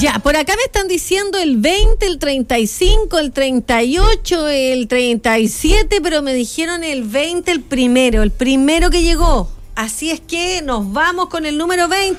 Ya, por acá me están diciendo el 20, el 35, el 38, el 37, pero me dijeron el 20, el primero que llegó. Así es que nos vamos con el número 20.